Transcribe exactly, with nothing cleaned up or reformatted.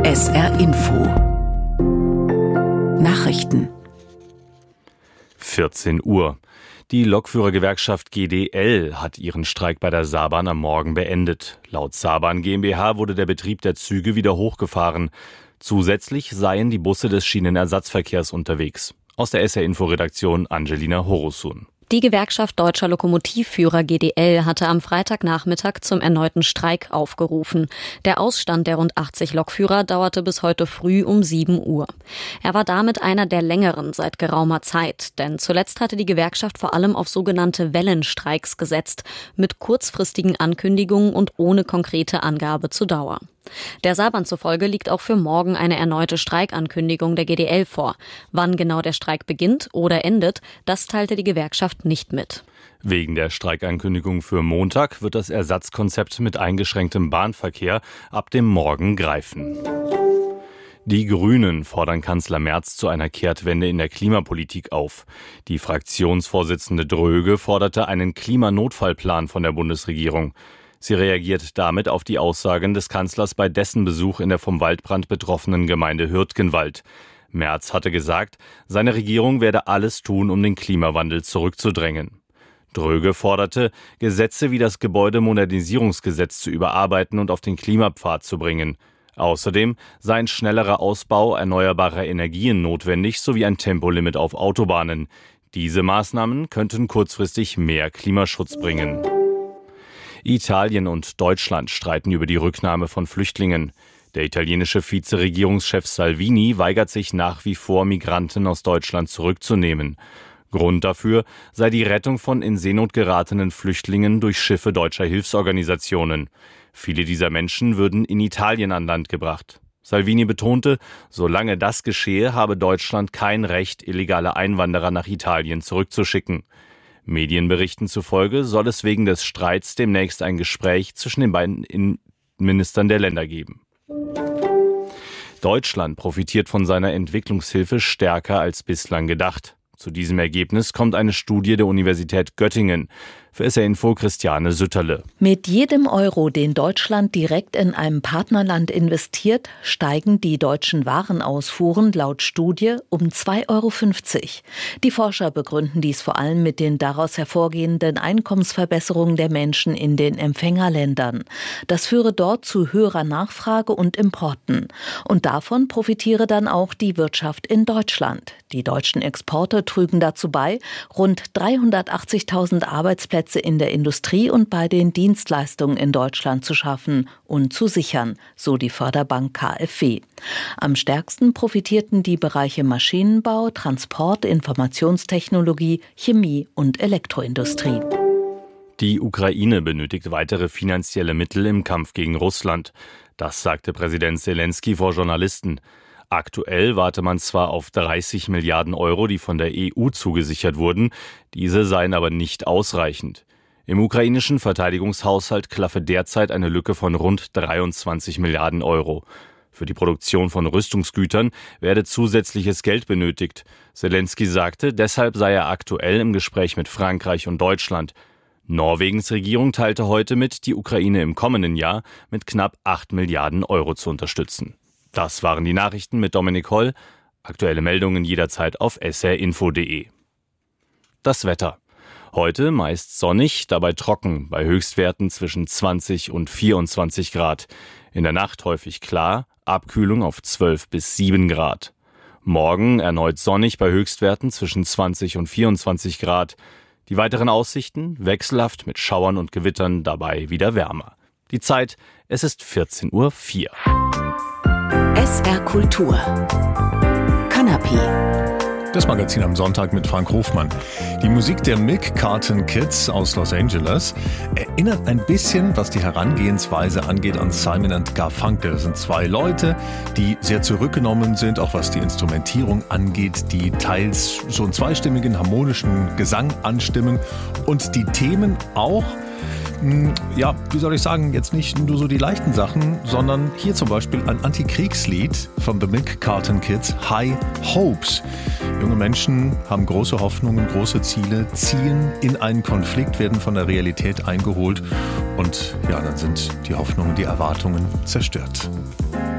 S R Info Nachrichten vierzehn Uhr. Die Lokführergewerkschaft G D L hat ihren Streik bei der Saarbahn am Morgen beendet. Laut Saarbahn GmbH wurde der Betrieb der Züge wieder hochgefahren. Zusätzlich seien die Busse des Schienenersatzverkehrs unterwegs. Aus der S R Info Redaktion Angelina Horosun. Die Gewerkschaft Deutscher Lokomotivführer G D L hatte am Freitagnachmittag zum erneuten Streik aufgerufen. Der Ausstand der rund achtzig Lokführer dauerte bis heute früh um sieben Uhr. Er war damit einer der längeren seit geraumer Zeit, denn zuletzt hatte die Gewerkschaft vor allem auf sogenannte Wellenstreiks gesetzt, mit kurzfristigen Ankündigungen und ohne konkrete Angabe zur Dauer. Der Saarbahn zufolge liegt auch für morgen eine erneute Streikankündigung der G D L vor. Wann genau der Streik beginnt oder endet, das teilte die Gewerkschaft nicht mit. Wegen der Streikankündigung für Montag wird das Ersatzkonzept mit eingeschränktem Bahnverkehr ab dem Morgen greifen. Die Grünen fordern Kanzler Merz zu einer Kehrtwende in der Klimapolitik auf. Die Fraktionsvorsitzende Dröge forderte einen Klimanotfallplan von der Bundesregierung. Sie reagiert damit auf die Aussagen des Kanzlers bei dessen Besuch in der vom Waldbrand betroffenen Gemeinde Hürtgenwald. Merz hatte gesagt, seine Regierung werde alles tun, um den Klimawandel zurückzudrängen. Dröge forderte, Gesetze wie das Gebäudemodernisierungsgesetz zu überarbeiten und auf den Klimapfad zu bringen. Außerdem sei ein schnellerer Ausbau erneuerbarer Energien notwendig sowie ein Tempolimit auf Autobahnen. Diese Maßnahmen könnten kurzfristig mehr Klimaschutz bringen. Italien und Deutschland streiten über die Rücknahme von Flüchtlingen. Der italienische Vizeregierungschef Salvini weigert sich nach wie vor, Migranten aus Deutschland zurückzunehmen. Grund dafür sei die Rettung von in Seenot geratenen Flüchtlingen durch Schiffe deutscher Hilfsorganisationen. Viele dieser Menschen würden in Italien an Land gebracht. Salvini betonte, solange das geschehe, habe Deutschland kein Recht, illegale Einwanderer nach Italien zurückzuschicken. Medienberichten zufolge soll es wegen des Streits demnächst ein Gespräch zwischen den beiden Innenministern der Länder geben. Deutschland profitiert von seiner Entwicklungshilfe stärker als bislang gedacht. Zu diesem Ergebnis kommt eine Studie der Universität Göttingen. Für S R Info Christiane Sütterle. Mit jedem Euro, den Deutschland direkt in einem Partnerland investiert, steigen die deutschen Warenausfuhren laut Studie um zwei Euro fünfzig. Die Forscher begründen dies vor allem mit den daraus hervorgehenden Einkommensverbesserungen der Menschen in den Empfängerländern. Das führe dort zu höherer Nachfrage und Importen. Und davon profitiere dann auch die Wirtschaft in Deutschland. Die deutschen Exporte trügen dazu bei, rund dreihundertachtzigtausend Arbeitsplätze in der Industrie und bei den Dienstleistungen in Deutschland zu schaffen und zu sichern, so die Förderbank K f W. Am stärksten profitierten die Bereiche Maschinenbau, Transport, Informationstechnologie, Chemie und Elektroindustrie. Die Ukraine benötigt weitere finanzielle Mittel im Kampf gegen Russland. Das sagte Präsident Selenskyj vor Journalisten. Aktuell warte man zwar auf dreißig Milliarden Euro, die von der E U zugesichert wurden, diese seien aber nicht ausreichend. Im ukrainischen Verteidigungshaushalt klaffe derzeit eine Lücke von rund dreiundzwanzig Milliarden Euro. Für die Produktion von Rüstungsgütern werde zusätzliches Geld benötigt. Selenskyj sagte, deshalb sei er aktuell im Gespräch mit Frankreich und Deutschland. Norwegens Regierung teilte heute mit, die Ukraine im kommenden Jahr mit knapp acht Milliarden Euro zu unterstützen. Das waren die Nachrichten mit Dominik Holl. Aktuelle Meldungen jederzeit auf s r info punkt d e. Das Wetter. Heute meist sonnig, dabei trocken, bei Höchstwerten zwischen zwanzig und vierundzwanzig Grad. In der Nacht häufig klar, Abkühlung auf zwölf bis sieben Grad. Morgen erneut sonnig bei Höchstwerten zwischen zwanzig und vierundzwanzig Grad. Die weiteren Aussichten wechselhaft mit Schauern und Gewittern, dabei wieder wärmer. Die Zeit, es ist vierzehn Uhr vier. S R Kultur Kanapé. Das Magazin am Sonntag mit Frank Hofmann. Die Musik der Milk Carton Kids aus Los Angeles erinnert ein bisschen, was die Herangehensweise angeht, an Simon and Garfunkel. Das sind zwei Leute, die sehr zurückgenommen sind, auch was die Instrumentierung angeht, die teils so einen zweistimmigen harmonischen Gesang anstimmen und die Themen auch, ja, wie soll ich sagen, jetzt nicht nur so die leichten Sachen, sondern hier zum Beispiel ein Antikriegslied von The Milk Carton Kids, High Hopes. Junge Menschen haben große Hoffnungen, große Ziele, ziehen in einen Konflikt, werden von der Realität eingeholt und ja, dann sind die Hoffnungen, die Erwartungen zerstört.